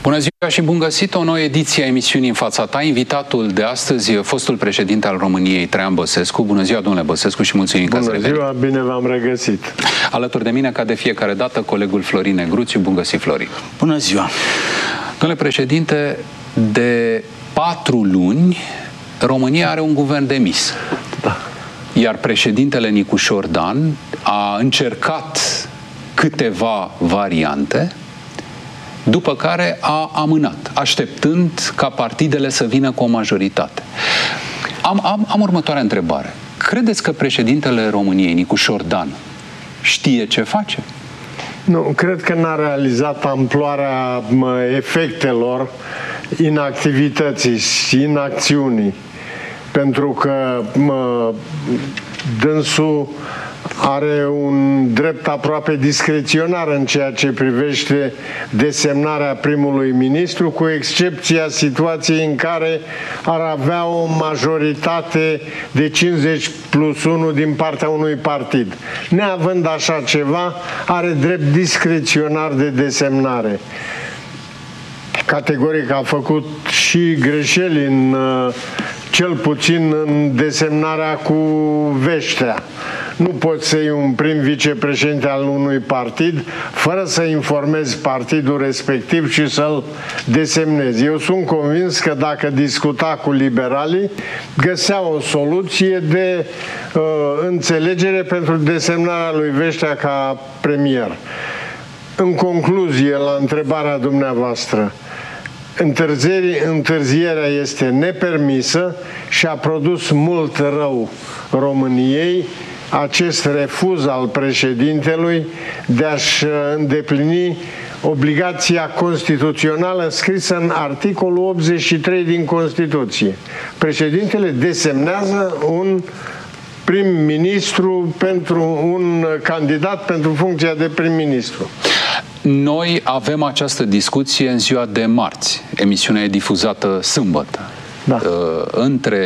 Bună ziua și bun găsit! O nouă ediție a emisiunii În fața ta. Invitatul de astăzi, fostul președinte al României, Traian Băsescu. Bună ziua, domnule Băsescu, și mulțumim că ați revenit. Bună ziua, bine v-am regăsit. Alături de mine, ca de fiecare dată, colegul Florin Negruțiu. Bun găsit, Florin! Bună ziua! Domnule președinte, de 4 luni, România are un guvern demis. Da. Iar președintele Nicușor Dan a încercat câteva variante, după care a amânat, așteptând ca partidele să vină cu o majoritate. Am următoarea întrebare. Credeți că președintele României, Nicușor Dan, știe ce face? Nu, cred că n-a realizat amploarea efectelor inactivității și inacțiunii. Pentru că dânsul are un drept aproape discreționar în ceea ce privește desemnarea primului ministru, cu excepția situației în care ar avea o majoritate de 50+1 din partea unui partid. Neavând așa ceva, are drept discreționar de desemnare. Categoric a făcut și greșeli cel puțin în desemnarea cu veștea. Nu poți să iei un prim vicepreședinte al unui partid fără să informezi partidul respectiv și să-l desemnezi. Eu sunt convins că dacă discuta cu liberalii, găsea o soluție de înțelegere pentru desemnarea lui Veștea ca premier. În concluzie, la întrebarea dumneavoastră, întârzierea este nepermisă și a produs mult rău României acest refuz al președintelui de a-și îndeplini obligația constituțională scrisă în articolul 83 din Constituție. Președintele desemnează un prim-ministru pentru un candidat pentru funcția de prim-ministru. Noi avem această discuție în ziua de marți. Emisiunea e difuzată sâmbătă. Da. Între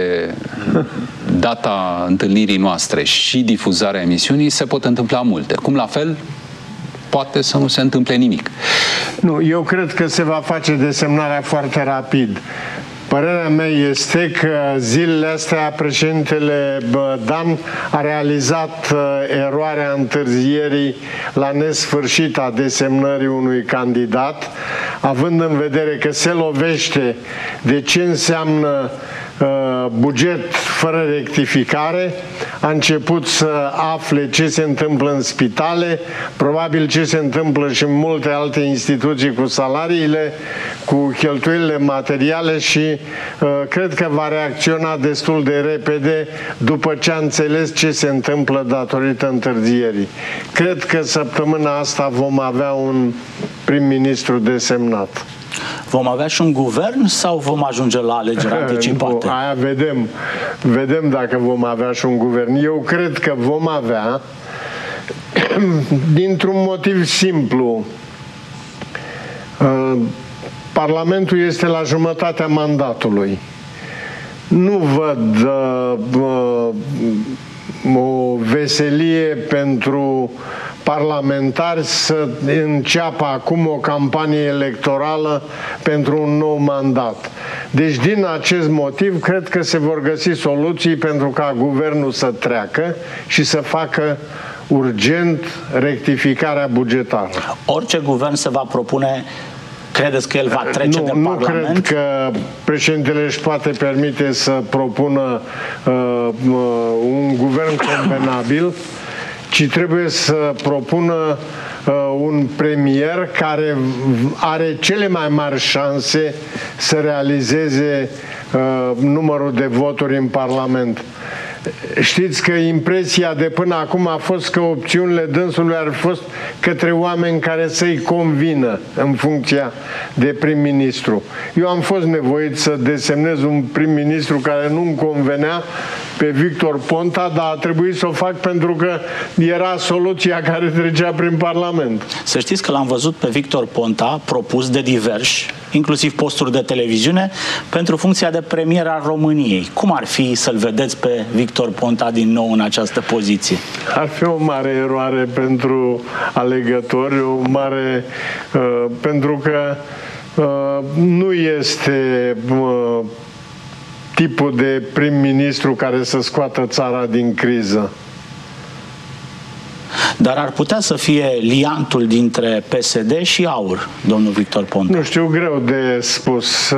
data întâlnirii noastre și difuzarea emisiunii se pot întâmpla multe. Cum la fel poate să nu se întâmple nimic. Nu, eu cred că se va face desemnarea foarte rapid. Părerea mea este că zilele astea președintele Dan a realizat eroarea întârzierii la nesfârșit a desemnării unui candidat, având în vedere că se lovește de ce înseamnă buget fără rectificare, a început să afle ce se întâmplă în spitale, probabil ce se întâmplă și în multe alte instituții cu salariile, cu cheltuielile materiale și cred că va reacționa destul de repede după ce a înțeles ce se întâmplă datorită întârzierii. Cred că săptămâna asta vom avea un prim-ministru desemnat. Vom avea și un guvern sau vom ajunge la alegeri anticipate? Aia vedem. Vedem dacă vom avea și un guvern. Eu cred că vom avea dintr-un motiv simplu. Parlamentul este la jumătatea mandatului. Nu văd o veselie pentru parlamentari să înceapă acum o campanie electorală pentru un nou mandat. Deci din acest motiv cred că se vor găsi soluții pentru ca guvernul să treacă și să facă urgent rectificarea bugetară. Orice guvern se va propune, credeți că el va trece de Parlament? Nu cred că președintele își poate permite să propună un guvern convenabil, ci trebuie să propună un premier care are cele mai mari șanse să realizeze numărul de voturi în Parlament. Știți că impresia de până acum a fost că opțiunile dânsului ar fi fost către oameni care să-i convină în funcția de prim-ministru. Eu am fost nevoit să desemnez un prim-ministru care nu-mi convenea, pe Victor Ponta, dar a trebuit să o fac pentru că era soluția care trecea prin Parlament. Să știți că l-am văzut pe Victor Ponta propus de diversi, inclusiv posturi de televiziune, pentru funcția de premier al României. Cum ar fi să-l vedeți pe Victor Ponta din nou în această poziție? Ar fi o mare eroare pentru alegători, o mare, pentru că nu este tipul de prim-ministru care să scoată țara din criză. Dar ar putea să fie liantul dintre PSD și AUR, domnul Victor Ponta? Nu știu, greu de spus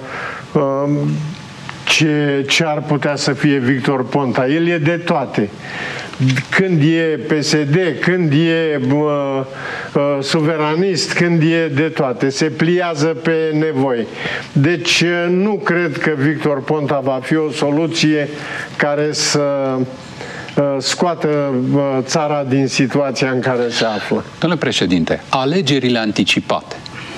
ce ar putea să fie Victor Ponta. El e de toate. Când e PSD, când e suveranist, când e de toate. Se pliază pe nevoi. Deci nu cred că Victor Ponta va fi o soluție care să scoată țara din situația în care se află. Domnule președinte, alegerile anticipate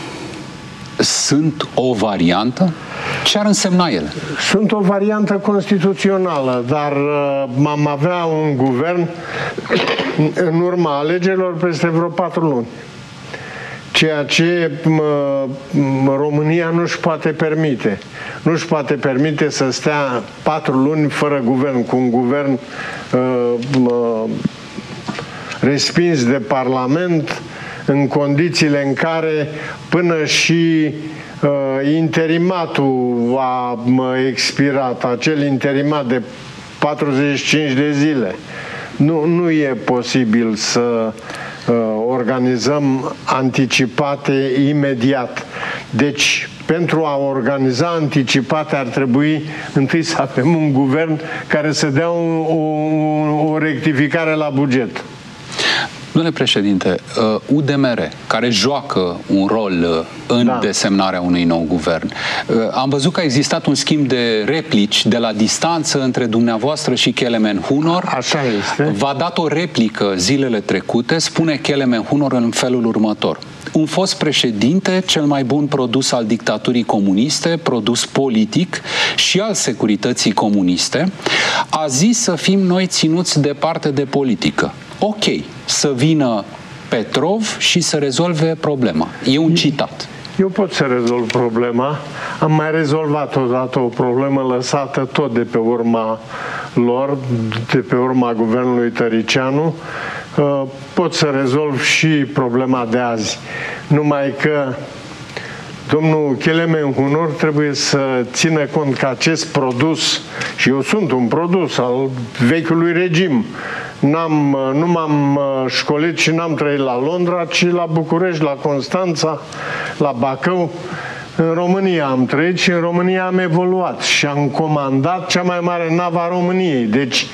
sunt o variantă? Ce ar însemna ele? Sunt o variantă constituțională, dar am avea un guvern în urma alegerilor peste vreo 4 luni. Ceea ce România nu își poate permite. Nu își poate permite să stea 4 luni fără guvern, cu un guvern respins de Parlament, în condițiile în care până și interimatul a expirat, acel interimat de 45 de zile. Nu e posibil să organizăm anticipate imediat. Deci, pentru a organiza anticipate ar trebui întâi să avem un guvern care să dea o rectificare la buget. Domnule președinte, UDMR, care joacă un rol în desemnarea unui nou guvern, am văzut că a existat un schimb de replici de la distanță între dumneavoastră și Kelemen Hunor. Așa este. V-a dat o replică zilele trecute, spune Kelemen Hunor în felul următor: un fost președinte, cel mai bun produs al dictaturii comuniste, produs politic și al securității comuniste, a zis să fim noi ținuți departe de politică. Ok, să vină Petrov și să rezolve problema. E un citat. Eu pot să rezolv problema. Am mai rezolvat odată o problemă lăsată tot de pe urma lor, de pe urma guvernului Tăricianu. Pot să rezolv și problema de azi. Numai că domnul Kelemen Hunor trebuie să țină cont că acest produs, și eu sunt un produs al vechiului regim, nu m-am școlit și n-am trăit la Londra, ci la București, la Constanța, la Bacău. În România am trăit și în România am evoluat și am comandat cea mai mare navă a României. Deci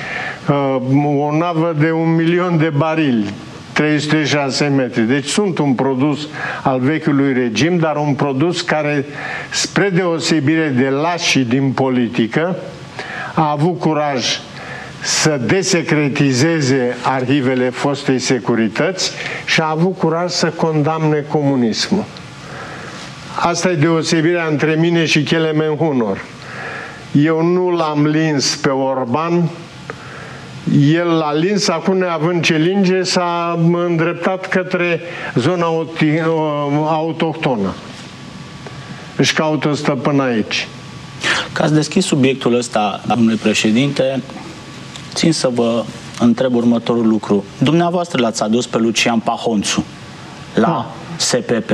o navă de 1.000.000 de barili, 306 metri. Deci sunt un produs al vechiului regim, dar un produs care, spre deosebire de lașii din politică, a avut curaj să desecretizeze arhivele fostei securități și a avut curaj să condamne comunismul. Asta e deosebirea între mine și Kelemen Hunor. Eu nu l-am lins pe Orban, el l-a lins, acum neavând ce linge, s-a îndreptat către zona autohtonă. Își caută stăpân aici. Că ați deschis subiectul ăsta, domnule președinte, țin să vă întreb următorul lucru. Dumneavoastră l-ați adus pe Lucian Pahonțu la SPP.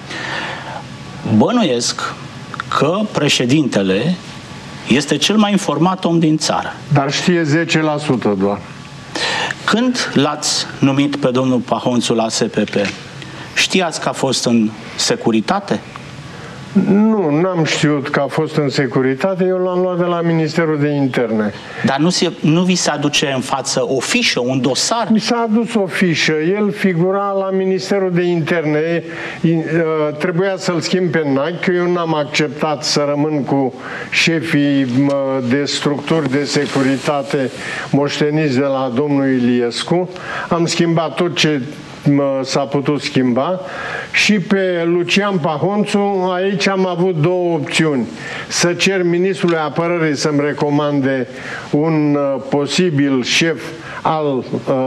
Bănuiesc că președintele este cel mai informat om din țară. Dar știe 10% doar. Când l-ați numit pe domnul Pahonțu la SPP, știați că a fost în securitate? Nu, n-am știut că a fost în securitate, eu l-am luat de la Ministerul de Interne. Dar nu vi se aduce în față o fișă, un dosar? Mi s-a adus o fișă, el figura la Ministerul de Interne, trebuia să-l schimb pe NAC, că eu n-am acceptat să rămân cu șefii de structuri de securitate moșteniți de la domnul Iliescu. Am schimbat tot ce s-a putut schimba și pe Lucian Pahonțu aici am avut două opțiuni. Să cer ministrului apărării să-mi recomande un posibil șef al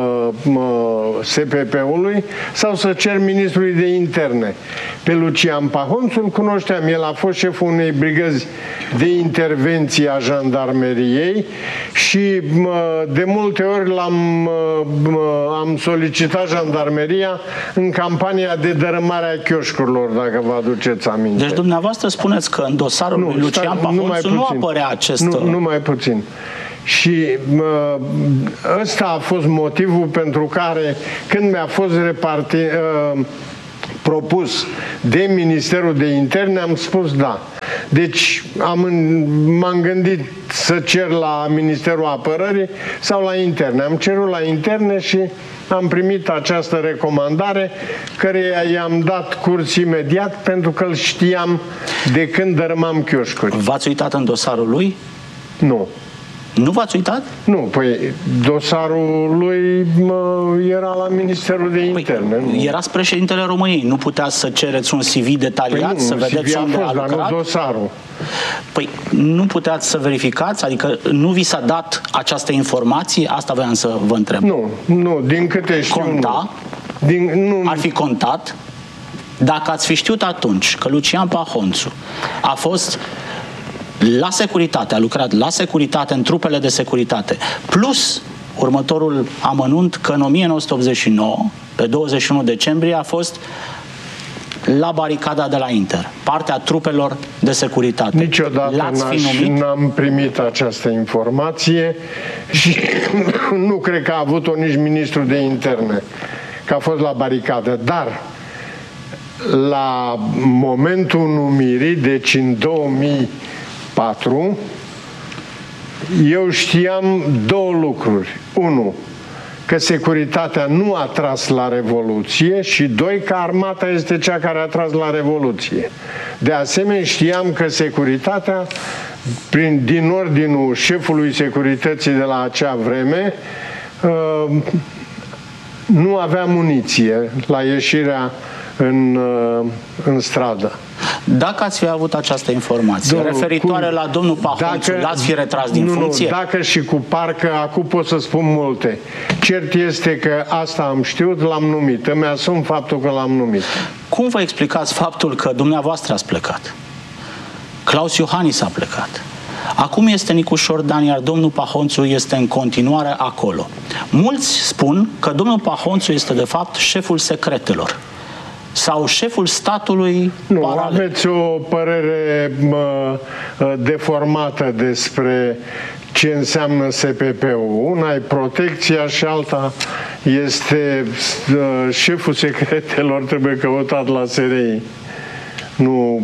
SPP-ului sau să cer ministrului de interne. Pe Lucian Pahonțu îl cunoșteam, el a fost șeful unei brigăzi de intervenție a jandarmeriei și de multe ori am solicitat jandarmeriei primăria în campania de dărâmare a chioșcurilor, dacă vă aduceți aminte. Deci dumneavoastră spuneți că în dosarul lui Lucian Pahonțu nu apărea acest... Nu mai puțin. Și ăsta a fost motivul pentru care, când mi-a fost propus de Ministerul de Interne, am spus da. Deci m-am gândit să cer la Ministerul Apărării sau la Interne. Am cerut la Interne și am primit această recomandare, căreia i-am dat curs imediat, pentru că îl știam de când dărâmam chioșcuri. V-ați uitat în dosarul lui? Nu. Nu v-ați uitat? Nu, păi dosarul lui era la Ministerul de Interne. Erați președintele României, nu puteați să cereți un CV detaliat, păi să vedeți unde a lucrat? Dar nu dosarul. Păi nu puteați să verificați? Adică nu vi s-a dat această informație? Asta voiam să vă întreb. Nu, din câte știu. Conta? Ar fi contat? Dacă ați fi știut atunci că Lucian Pahonțu a fost la securitate, a lucrat la securitate, în trupele de securitate, plus următorul amănunt că în 1989, pe 21 decembrie, a fost la baricada de la Inter, partea trupelor de securitate. Niciodată n-am primit această informație și nu cred că a avut-o nici ministrul de Interne, că a fost la baricadă, dar la momentul numirii, deci în 2004, eu știam două lucruri. Unu, că securitatea nu a tras la Revoluție și doi, că armata este cea care a tras la Revoluție. De asemenea, știam că securitatea, din ordinul șefului securității de la acea vreme, nu avea muniție la ieșirea în stradă. Dacă ați fi avut această informație referitoare la domnul Pahonțu, l-ați fi retras din funcție? Dacă și cu parcă, acum pot să spun multe. Cert este că asta am știut, l-am numit. Îmi asum faptul că l-am numit. Cum vă explicați faptul că dumneavoastră ați plecat? Claus Iohannis a plecat. Acum este Nicu Șordan, iar domnul Pahonțu este în continuare acolo. Mulți spun că domnul Pahonțu este de fapt șeful secretelor sau șeful statului paralel. Nu, aveți o părere deformată despre ce înseamnă SPP-ul. Una e protecția și alta este șeful secretelor, trebuie căutat la SRI, nu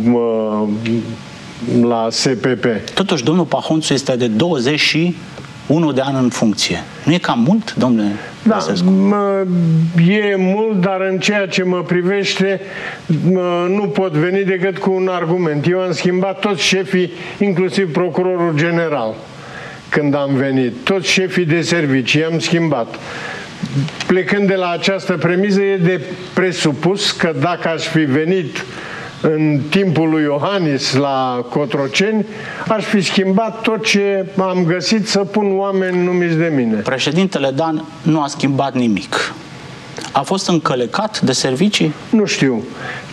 la SPP. Totuși, domnul Pahonțu este de 21 de ani în funcție. Nu e cam mult, domnule? Da, e mult, dar în ceea ce mă privește nu pot veni decât cu un argument. Eu am schimbat toți șefii, inclusiv procurorul general, când am venit. Toți șefii de servicii am schimbat. Plecând de la această premiză, e de presupus că dacă aș fi venit în timpul lui Iohannis la Cotroceni, aș fi schimbat tot ce am găsit să pun oameni numiți de mine. Președintele Dan nu a schimbat nimic. A fost încălecat de servicii? Nu știu.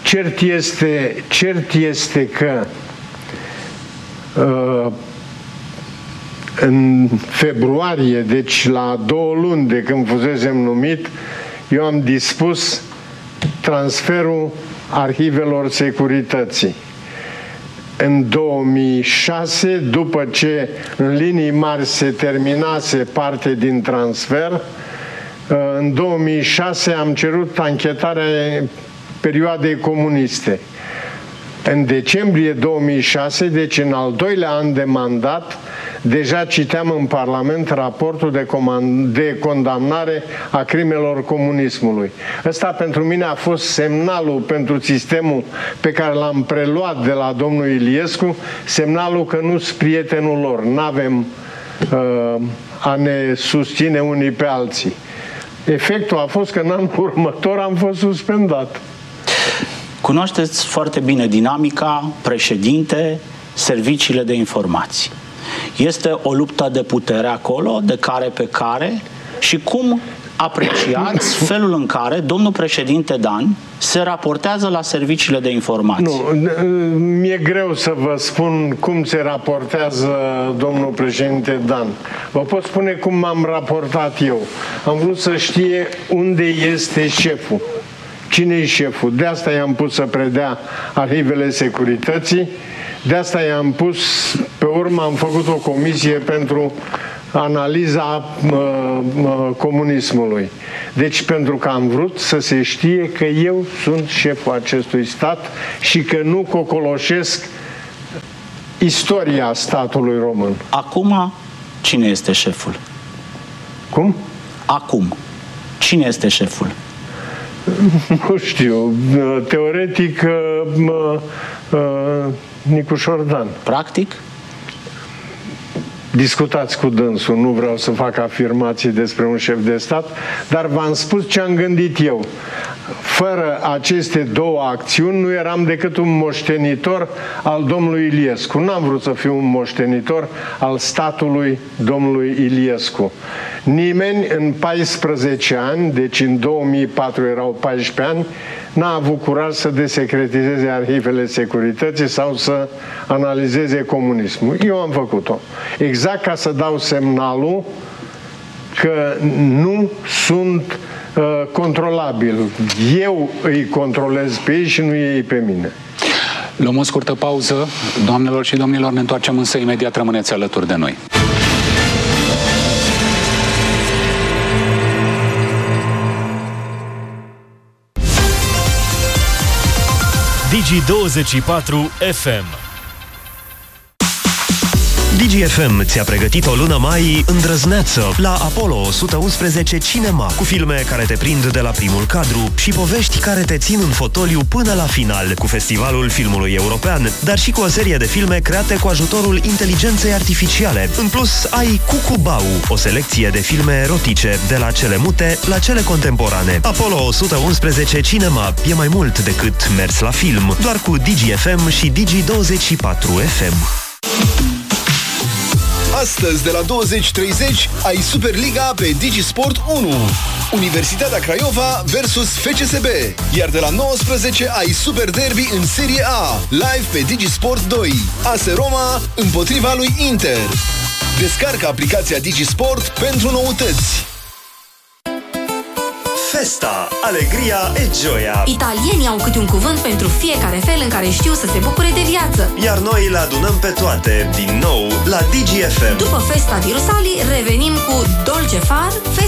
Cert este că în februarie, deci la 2 luni de când fusesem numit, eu am dispus transferul arhivelor securității. În 2006, după ce în linii mari se terminase parte din transfer, în 2006 am cerut anchetarea perioadei comuniste. În decembrie 2006, deci în al 2-lea an de mandat, deja citeam în Parlament raportul de condamnare a crimelor comunismului. Ăsta pentru mine a fost semnalul pentru sistemul pe care l-am preluat de la domnul Iliescu, semnalul că nu sunt prietenul lor, n-avem a ne susține unii pe alții. Efectul a fost că în anul următor am fost suspendat. Cunoașteți foarte bine dinamica, președinte, serviciile de informații. Este o luptă de putere acolo, de care pe care, și cum apreciați felul în care domnul președinte Dan se raportează la serviciile de informații. Nu, mi-e greu să vă spun cum se raportează domnul președinte Dan. Vă pot spune cum m-am raportat eu. Am vrut să știe unde este șeful. Cine e șeful? De asta i-am pus să predea arhivele securității, de asta i-am pus, pe urmă am făcut o comisie pentru analiza comunismului. Deci pentru că am vrut să se știe că eu sunt șeful acestui stat și că nu cocoloșesc istoria statului român. Acum, cine este șeful? Cum? Acum, cine este șeful? Nu știu. Teoretic, Nicușor Dan. Practic? Discutați cu dânsul, nu vreau să fac afirmații despre un șef de stat, dar v-am spus ce am gândit eu. Fără aceste două acțiuni nu eram decât un moștenitor al domnului Iliescu. N-am vrut să fiu un moștenitor al statului domnului Iliescu. Nimeni în 14 ani, deci în 2004 erau 14 ani, n-a avut curaj să desecretizeze arhivele securității sau să analizeze comunismul. Eu am făcut-o. Exact ca să dau semnalul că nu sunt controlabil. Eu îi controlez pe ei și nu ei pe mine. Luăm o scurtă pauză. Doamnelor și domnilor, ne întoarcem însă imediat. Rămâneți alături de noi. Digi24 FM. Digi.FM ți-a pregătit o lună mai îndrăzneață la Apollo 111 Cinema, cu filme care te prind de la primul cadru și povești care te țin în fotoliu până la final, cu Festivalul Filmului European, dar și cu o serie de filme create cu ajutorul inteligenței artificiale. În plus, ai Cucubau, o selecție de filme erotice, de la cele mute la cele contemporane. Apollo 111 Cinema e mai mult decât mers la film, doar cu Digi.FM și Digi24 FM. Astăzi, de la 20:30, ai Superliga pe Digisport 1. Universitatea Craiova versus FCSB. Iar de la 19 ai Super Derby în Serie A, live pe Digisport 2. AS Roma împotriva lui Inter. Descarcă aplicația Digisport pentru noutăți. Festa, alegria e gioia. Italienii au câte un cuvânt pentru fiecare fel în care știu să se bucure de viață. Iar noi le adunăm pe toate, din nou, la Digi.FM. După Festa di Rusali, revenim cu Dolce Far, Festa